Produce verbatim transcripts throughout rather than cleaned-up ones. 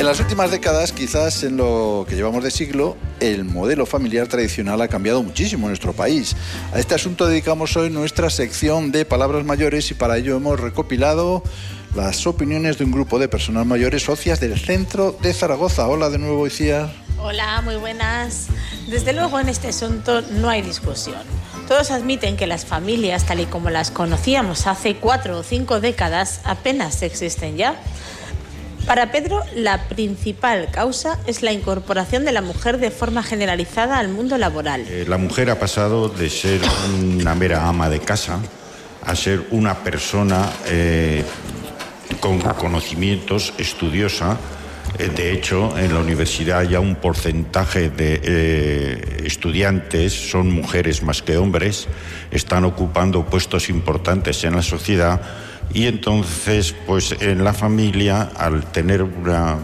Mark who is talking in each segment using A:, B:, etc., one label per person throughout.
A: En las últimas décadas, quizás en lo que llevamos de siglo, el modelo familiar tradicional ha cambiado muchísimo en nuestro país. A este asunto dedicamos hoy nuestra sección de Palabras Mayores y para ello hemos recopilado las opiniones de un grupo de personas mayores socias del centro de Zaragoza. Hola de nuevo, Icíar.
B: Hola, muy buenas. Desde luego en este asunto no hay discusión. Todos admiten que las familias, tal y como las conocíamos hace cuatro o cinco décadas, apenas existen ya. Para Pedro, la principal causa es la incorporación de la mujer de forma generalizada al mundo laboral.
C: Eh, la mujer ha pasado de ser una mera ama de casa a ser una persona eh, con conocimientos, estudiosa. Eh, de hecho, en la universidad ya un porcentaje de eh, estudiantes son mujeres más que hombres, están ocupando puestos importantes en la sociedad. Y entonces, pues en la familia, al tener una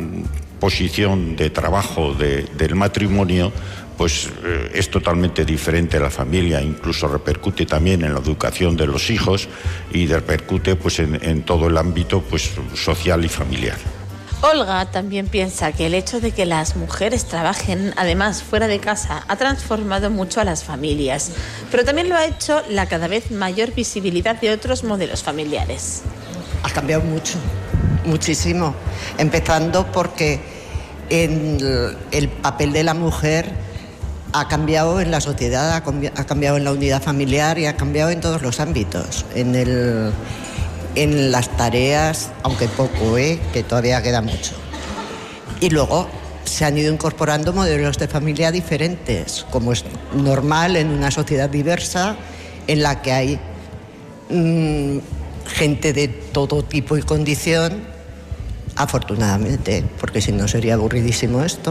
C: posición de trabajo de, del matrimonio, pues eh, es totalmente diferente a la familia, incluso repercute también en la educación de los hijos y repercute pues en, en todo el ámbito pues social y familiar.
B: Olga también piensa que el hecho de que las mujeres trabajen, además, fuera de casa, ha transformado mucho a las familias, pero también lo ha hecho la cada vez mayor visibilidad de otros modelos familiares.
D: Ha cambiado mucho, muchísimo, empezando porque el, el papel de la mujer ha cambiado en la sociedad, ha cambiado en la unidad familiar y ha cambiado en todos los ámbitos, en el... en las tareas, aunque poco, ¿eh? que todavía queda mucho. Y luego se han ido incorporando modelos de familia diferentes, como es normal en una sociedad diversa en la que hay mmm, gente de todo tipo y condición, afortunadamente, porque si no sería aburridísimo esto.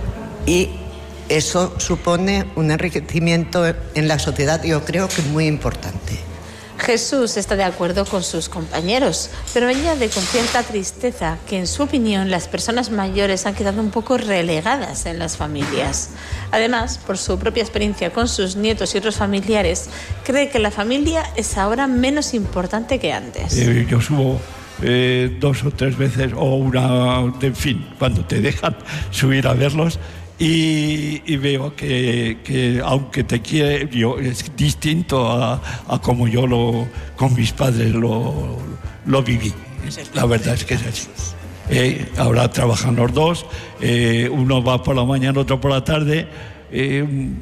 D: Y eso supone un enriquecimiento en la sociedad, yo creo que muy importante.
B: Jesús está de acuerdo con sus compañeros, pero añade con cierta tristeza que, en su opinión, las personas mayores han quedado un poco relegadas en las familias. Además, por su propia experiencia con sus nietos y otros familiares, cree que la familia es ahora menos importante que antes.
E: Eh, yo subo eh, dos o tres veces, o una, en fin, cuando te dejan subir a verlos. Y, y veo que, que aunque te quiere, yo, es distinto a, a como yo lo, con mis padres lo, lo viví. La verdad es que es así. Eh, ahora trabajan los dos, eh, uno va por la mañana, otro por la tarde. Eh,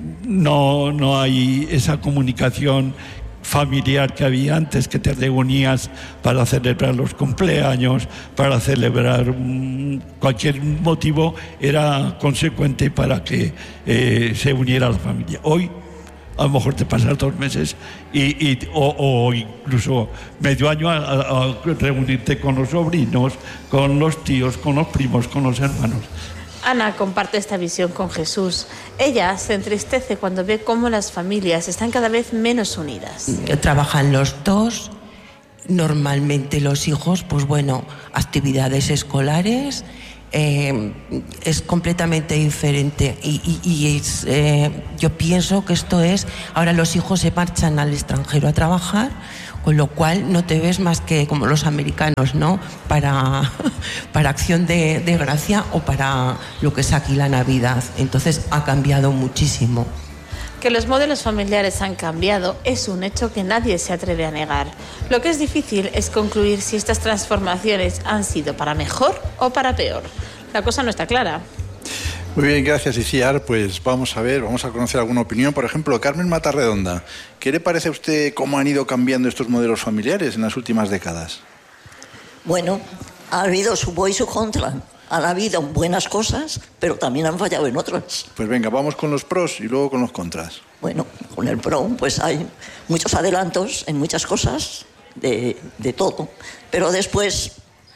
E: no, no hay esa comunicación familiar que había antes, que te reunías para celebrar los cumpleaños, para celebrar um, cualquier motivo, era consecuente para que eh, se uniera la familia. Hoy a lo mejor te pasas dos meses y, y, o, o incluso medio año a, a, a reunirte con los sobrinos, con los tíos, con los primos, con los hermanos.
B: Ana comparte esta visión con Jesús. Ella se entristece cuando ve cómo las familias están cada vez menos unidas.
F: Trabajan los dos, normalmente los hijos, pues bueno, actividades escolares, eh, es completamente diferente. Y, y, y es, eh, yo pienso que esto es, ahora los hijos se marchan al extranjero a trabajar, con lo cual no te ves más que como los americanos, ¿no? Para, para acción de, de gracia o para lo que es aquí la Navidad. Entonces ha cambiado muchísimo.
B: Que los modelos familiares han cambiado es un hecho que nadie se atreve a negar. Lo que es difícil es concluir si estas transformaciones han sido para mejor o para peor. La cosa no está clara.
A: Muy bien, gracias, Icíar. Pues vamos a ver, vamos a conocer alguna opinión. Por ejemplo, Carmen Matarredonda, ¿qué le parece a usted cómo han ido cambiando estos modelos familiares en las últimas décadas?
G: Bueno, ha habido su pro y su contra. Han habido buenas cosas, pero también han fallado en otras.
A: Pues venga, vamos con los pros y luego con los contras.
G: Bueno, con el pro, pues hay muchos adelantos en muchas cosas, de, de todo. Pero después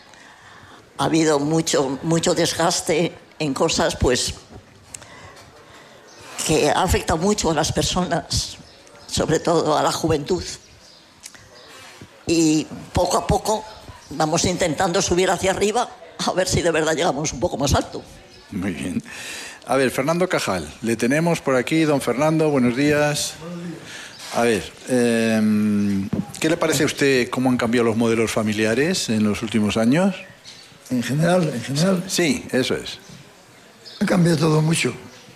G: ha habido mucho, mucho desgaste en cosas pues que afectan mucho a las personas, sobre todo a la juventud. Y poco a poco vamos intentando subir hacia arriba a ver si de verdad llegamos un poco más alto.
A: Muy bien. A ver, Fernando Cajal, le tenemos por aquí. Don Fernando, buenos días. A ver, eh, ¿qué le parece a usted cómo han cambiado los modelos familiares en los últimos años?
H: En general, en general.
A: Sí, eso es.
H: Ha cambiado todo mucho.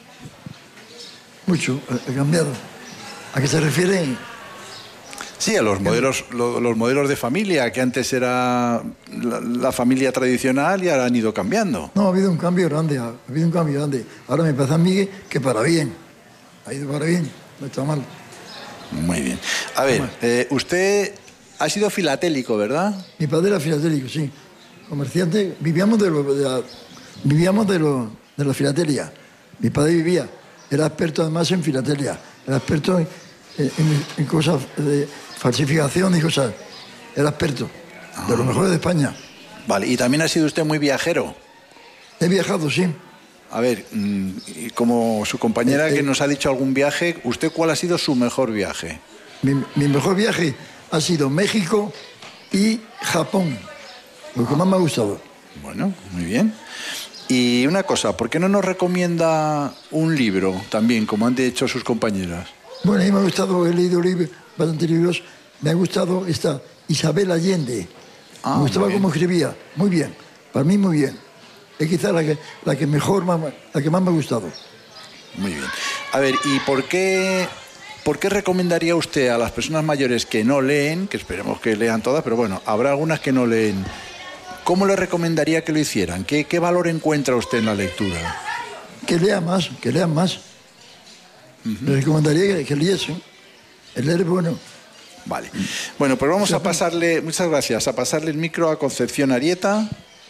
H: Mucho, ha cambiado. ¿A qué se refiere?
A: Sí, a los modelos, lo, los modelos de familia, que antes era la, la familia tradicional y ahora han ido cambiando.
H: No, ha habido un cambio grande, ha habido un cambio grande. Ahora me parece a mí que para bien. Ha ido para bien, no está mal.
A: Muy bien. A ver, eh, usted ha sido filatélico, ¿verdad?
H: Mi padre era filatélico, sí. Comerciante, vivíamos de, lo, de la, vivíamos de, lo, de la filatelia. Mi padre vivía, era experto además en filatelia, era experto en, en, en cosas de falsificación y cosas. Era experto, ah. de los mejores de España.
A: Vale, ¿y también ha sido usted muy viajero?
H: He viajado, sí.
A: A ver, como su compañera eh, eh, que nos ha dicho algún viaje, ¿usted cuál ha sido su mejor viaje?
H: Mi, mi mejor viaje ha sido México y Japón, lo que ah. más me ha gustado.
A: Bueno, muy bien. Y una cosa, ¿por qué no nos recomienda un libro también, como han dicho sus compañeras?
H: Bueno, a mí me ha gustado, he leído libros, bastantes libros, me ha gustado esta Isabel Allende. Ah, me gustaba cómo escribía, muy bien, para mí muy bien. Es quizá la que, la que mejor, la que más me ha gustado.
A: Muy bien. A ver, ¿y por qué, por qué recomendaría usted a las personas mayores que no leen, que esperemos que lean todas, pero bueno, habrá algunas que no leen, ¿cómo le recomendaría que lo hicieran? ¿Qué, qué valor encuentra usted en la lectura?
H: Que lean más, que lean más. Uh-huh. Le recomendaría que, que leyesen. El leer es bueno.
A: Vale. Bueno, pues vamos a pasarle, muchas gracias, a pasarle el micro a Concepción Arieta.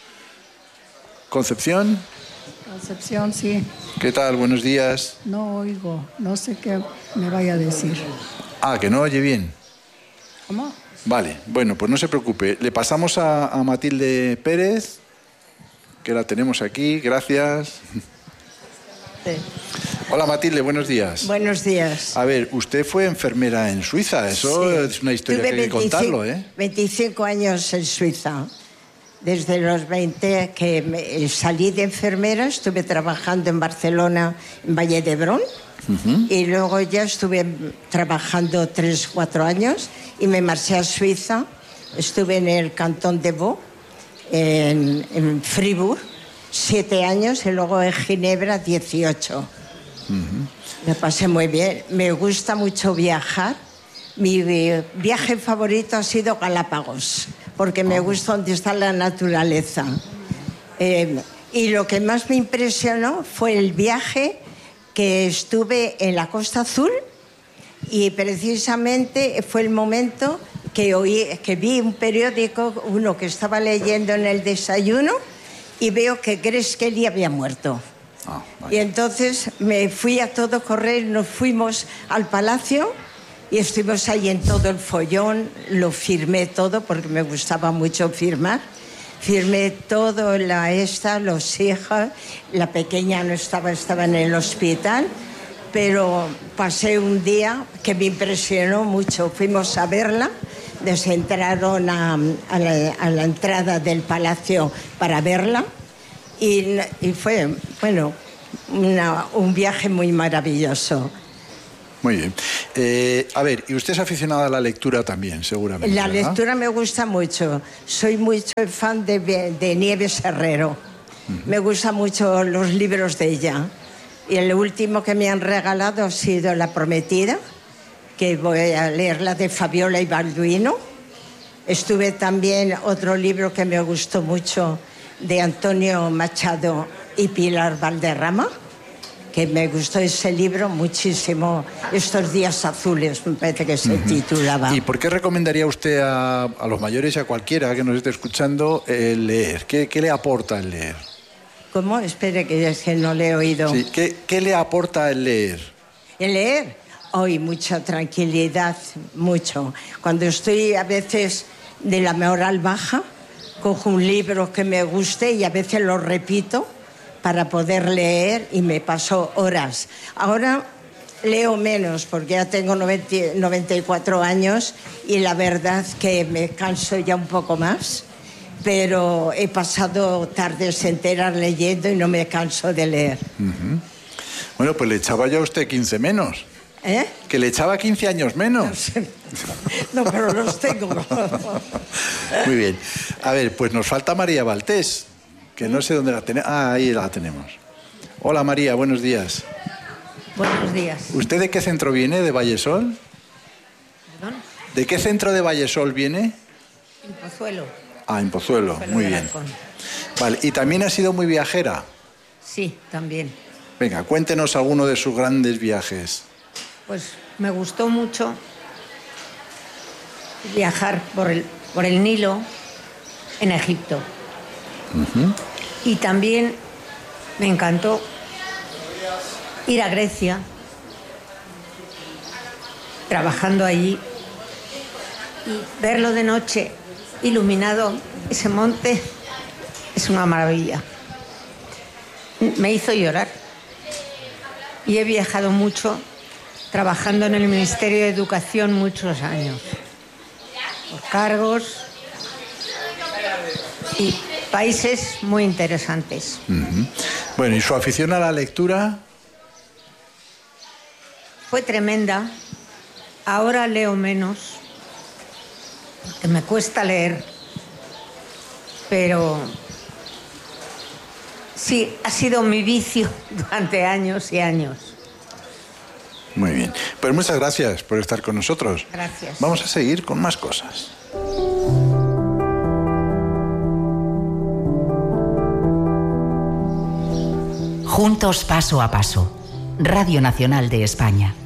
A: Concepción.
I: Concepción, sí.
A: ¿Qué tal? Buenos días.
I: No oigo, no sé qué me vaya a decir.
A: Ah, que no oye bien.
I: ¿Cómo?
A: Vale, bueno, pues no se preocupe. Le pasamos a, a Matilde Pérez, que la tenemos aquí. Gracias.
J: Sí.
A: Hola Matilde, buenos días.
J: Buenos días.
A: A ver, usted fue enfermera en Suiza. Eso sí. Es una historia
J: Tuve
A: que hay que contarlo, ¿eh?
J: veinticinco años en Suiza. Desde los veinte que me, salí de enfermera, estuve trabajando en Barcelona, en Valle d'Hebron, uh-huh. y luego ya estuve trabajando tres, cuatro años y me marché a Suiza. Estuve en el cantón de Vaud, en, en Fribourg, siete años y luego en Ginebra, dieciocho. Uh-huh. Me pasé muy bien. Me gusta mucho viajar. Mi viaje favorito ha sido Galápagos, porque me gusta donde está la naturaleza. Eh, y lo que más me impresionó fue el viaje que estuve en la Costa Azul, y precisamente fue el momento que, oí, que vi un periódico, uno que estaba leyendo en el desayuno, y veo que Grace Kelly había muerto. Ah, y entonces me fui a todo correr, nos fuimos al palacio y estuvimos ahí en todo el follón, lo firmé todo porque me gustaba mucho firmar. Firmé todo, la esta, los hijos, la pequeña no estaba, estaba en el hospital, pero pasé un día que me impresionó mucho. Fuimos a verla, nos entraron a, a, la, a la entrada del palacio para verla y, y fue, bueno, una, un viaje muy maravilloso.
A: Muy bien. Eh, a ver, y usted es aficionada a la lectura también, seguramente.
J: La
A: ¿verdad?
J: lectura me gusta mucho. Soy mucho fan de, de Nieves Herrero. Uh-huh. Me gustan mucho los libros de ella. Y el último que me han regalado ha sido La Prometida, que voy a leer, la de Fabiola y Balduino. Estuve también otro libro que me gustó mucho, de Antonio Machado y Pilar Valderrama, que me gustó ese libro muchísimo, Estos días azules, me parece que se uh-huh. titulaba.
A: ¿Y por qué recomendaría usted a, a los mayores y a cualquiera que nos esté escuchando eh, leer? ¿Qué, ¿Qué le aporta el leer?
J: ¿Cómo? Espere, que es que no le he oído.
A: Sí. ¿Qué, ¿Qué le aporta el leer?
J: ¿El leer? Hoy mucha tranquilidad, mucho. Cuando estoy a veces de la moral baja, cojo un libro que me guste y a veces lo repito para poder leer y me paso horas. Ahora leo menos porque ya tengo noventa y cuatro años y la verdad que me canso ya un poco más, pero he pasado tardes enteras leyendo y no me canso de leer.
A: Uh-huh. Bueno, pues le echaba yo a usted quince menos.
J: ¿Eh?
A: Que le echaba quince años menos.
J: No, pero los tengo.
A: Muy bien. A ver, pues nos falta María Baltés. que no sé dónde la tenemos. Ah, ahí la tenemos. Hola María, buenos días.
K: Buenos días.
A: ¿Usted de qué centro viene? ¿De Vallesol?
K: ¿Perdón?
A: ¿De qué centro de Vallesol viene?
K: En Pozuelo.
A: Ah, en Pozuelo,
K: Pozuelo
A: muy
K: de
A: bien.
K: Alarcón.
A: Vale, ¿y también ha sido muy viajera?
K: Sí, también.
A: Venga, cuéntenos alguno de sus grandes viajes.
K: Pues me gustó mucho viajar por el, por el Nilo en Egipto.
A: Uh-huh.
K: Y también me encantó ir a Grecia, trabajando allí, y verlo de noche iluminado, ese monte, es una maravilla. Me hizo llorar. Y he viajado mucho, trabajando en el Ministerio de Educación muchos años, por cargos y países muy interesantes.
A: Uh-huh. Bueno, ¿y su afición a la lectura?
K: Fue tremenda. Ahora leo menos, porque me cuesta leer, pero sí, ha sido mi vicio durante años y años.
A: Muy bien. Pues muchas gracias por estar con nosotros.
K: Gracias.
A: Vamos a seguir con más cosas.
L: Juntos paso a paso. Radio Nacional de España.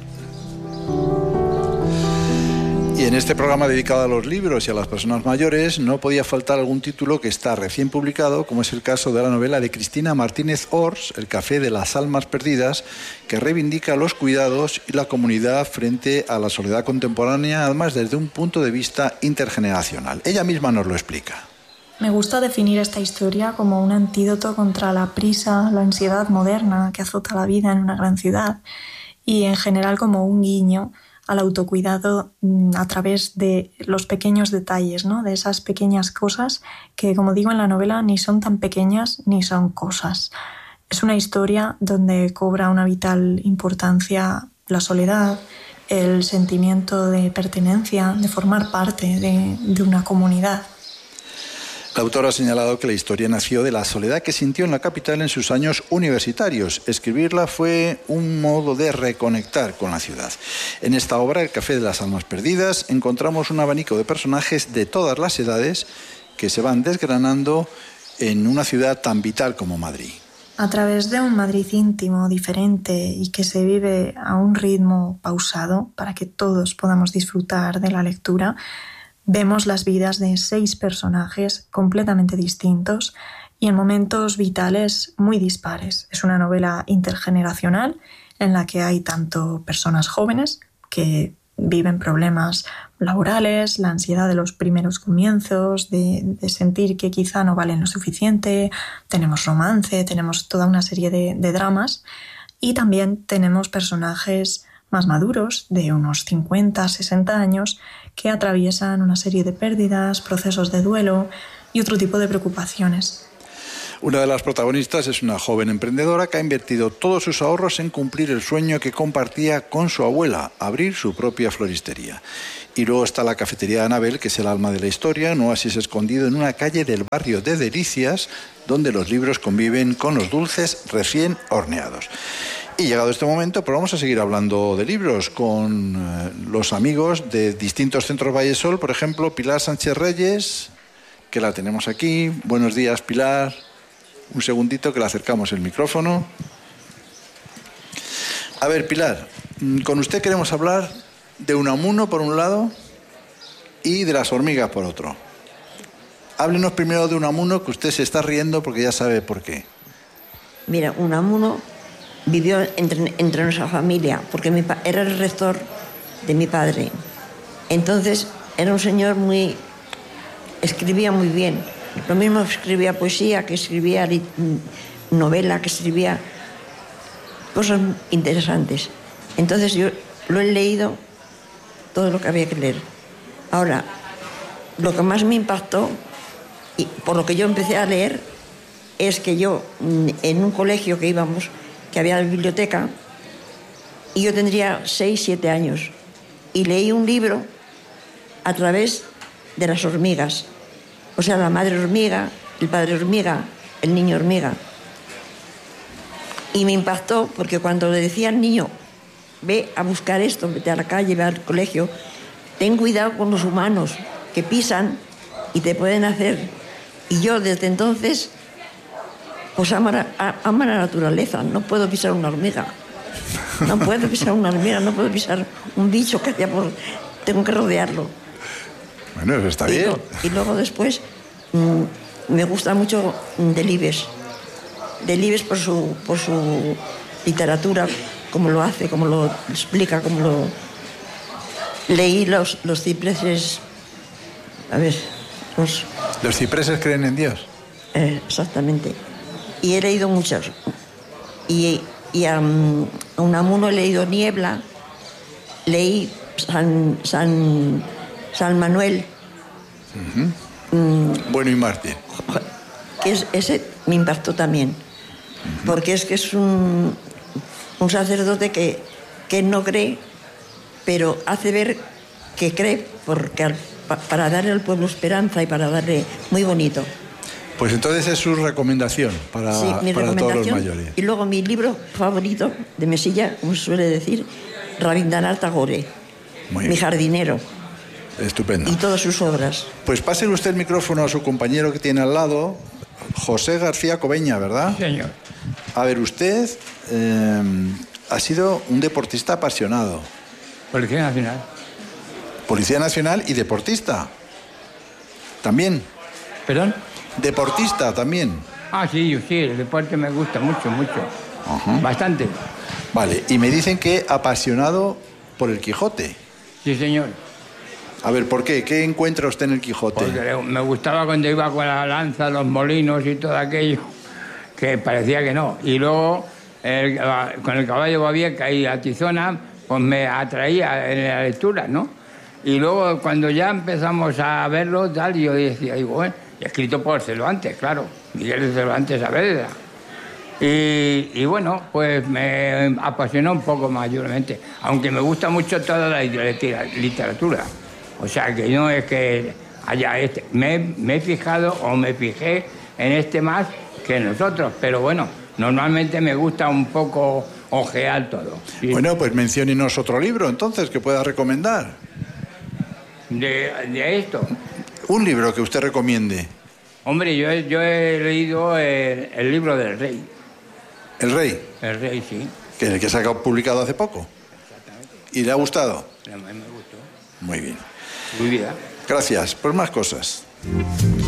A: Y en este programa dedicado a los libros y a las personas mayores no podía faltar algún título que está recién publicado, como es el caso de la novela de Cristina Martínez Ors, El café de las almas perdidas, que reivindica los cuidados y la comunidad frente a la soledad contemporánea, además desde un punto de vista intergeneracional. Ella misma nos lo explica.
M: Me gusta definir esta historia como un antídoto contra la prisa, la ansiedad moderna que azota la vida en una gran ciudad y en general como un guiño al autocuidado a través de los pequeños detalles, ¿no? De esas pequeñas cosas que, como digo en la novela, ni son tan pequeñas ni son cosas. Es una historia donde cobra una vital importancia la soledad, el sentimiento de pertenencia, de formar parte de, de una comunidad.
A: La autora ha señalado que la historia nació de la soledad que sintió en la capital en sus años universitarios. Escribirla fue un modo de reconectar con la ciudad. En esta obra, El café de las almas perdidas, encontramos un abanico de personajes de todas las edades que se van desgranando en una ciudad tan vital como Madrid.
M: A través de un Madrid íntimo, diferente y que se vive a un ritmo pausado para que todos podamos disfrutar de la lectura, vemos las vidas de seis personajes completamente distintos y en momentos vitales muy dispares. Es una novela intergeneracional en la que hay tanto personas jóvenes que viven problemas laborales, la ansiedad de los primeros comienzos, de, de sentir que quizá no valen lo suficiente, tenemos romance, tenemos toda una serie de, de dramas y también tenemos personajes más maduros, de unos cincuenta, sesenta años, que atraviesan una serie de pérdidas, procesos de duelo y otro tipo de preocupaciones.
A: Una de las protagonistas es una joven emprendedora que ha invertido todos sus ahorros en cumplir el sueño que compartía con su abuela, abrir su propia floristería. Y luego está la cafetería de Anabel, que es el alma de la historia, un oasis escondido en una calle del barrio de Delicias, donde los libros conviven con los dulces recién horneados. Y llegado este momento, pues vamos a seguir hablando de libros con eh, los amigos de distintos centros Vallesol, por ejemplo, Pilar Sánchez Reyes, que la tenemos aquí. Buenos días, Pilar. Un segundito que le acercamos el micrófono. A ver, Pilar, con usted queremos hablar de Unamuno por un lado y de las hormigas por otro. Háblenos primero de Unamuno, que usted se está riendo porque ya sabe por qué.
G: Mira, Unamuno vivió entre, entre nuestra familia, porque mi pa- era el rector de mi padre. Entonces, era un señor muy... escribía muy bien. Lo mismo escribía poesía, que escribía li- novela, que escribía cosas interesantes. Entonces, yo lo he leído todo lo que había que leer. Ahora, lo que más me impactó, y por lo que yo empecé a leer, es que yo, en un colegio que íbamos, que había biblioteca, y yo tendría seis, siete años, y leí un libro a través de las hormigas. O sea, la madre hormiga, el padre hormiga
N: El niño hormiga. Y me impactó porque cuando le decía al niño, ve a buscar esto, vete a la calle, ve al colegio, ten cuidado con los humanos que pisan y te pueden hacer. Y yo desde entonces, pues amo a, amo a la naturaleza, no puedo pisar una hormiga. No puedo pisar una hormiga, no puedo pisar un bicho que haya por... Tengo que rodearlo.
A: Bueno, eso está
N: y
A: bien.
N: Lo, y luego después mmm, me gusta mucho Delibes. Delibes por su, por su literatura, cómo lo hace, cómo lo explica, cómo lo... Leí los, los cipreses... A ver, los...
A: ¿Los cipreses creen en Dios?
N: Eh, exactamente. Y he leído muchos. Y, y a, a Unamuno he leído Niebla, leí San, San, San Manuel.
A: Uh-huh.
N: Mm,
A: bueno y mártir.
N: Que es, ese me impactó también. Uh-huh. Porque es que es un, un sacerdote que, que no cree, pero hace ver que cree porque al, pa, para darle al pueblo esperanza y para darle... Muy bonito.
A: Pues entonces es su recomendación para,
N: sí, mi
A: para
N: recomendación,
A: todos los mayores.
N: Y luego mi libro favorito de mesilla, como se suele decir, Rabindranath Tagore,
A: Muy
N: mi
A: bien.
N: jardinero.
A: Estupendo.
N: Y todas sus obras.
A: Pues pásele usted el micrófono a su compañero que tiene al lado, José García Cobeña, ¿verdad?
O: Sí, señor.
A: A ver, usted eh, ha sido un deportista apasionado.
O: Policía Nacional.
A: Policía Nacional y deportista. También.
O: ¿Perdón?
A: Deportista también.
O: Ah, sí, sí, el deporte me gusta mucho, mucho.
A: Uh-huh.
O: Bastante.
A: Vale, y me dicen que apasionado por el Quijote.
O: Sí, señor.
A: A ver, ¿por qué? ¿Qué encuentra usted en el Quijote?
O: Porque me gustaba cuando iba con la lanza, los molinos y todo aquello, que parecía que no. Y luego, el, con el caballo Babieca y la tizona, pues me atraía en la lectura, ¿no? Y luego, cuando ya empezamos a verlo, tal, yo decía, digo, bueno, escrito por Cervantes, claro, Miguel de Cervantes Saavedra. Y, y bueno, pues me apasionó un poco mayormente, aunque me gusta mucho toda la literatura. O sea, que no es que haya este... Me, me he fijado o me fijé en este más que en los otros, pero bueno, normalmente me gusta un poco ojear todo. ¿Sí?
A: Bueno, pues menciónenos otro libro, entonces, que pueda recomendar.
O: De, de esto.
A: Un libro que usted recomiende.
O: Hombre, yo, yo he leído el, el libro del Rey.
A: ¿El Rey?
O: El Rey, sí.
A: Que el que se ha publicado hace poco.
O: Exactamente.
A: ¿Y le ha gustado?
O: Me, me gustó.
A: Muy bien.
O: Muy bien.
A: Gracias. Por más cosas.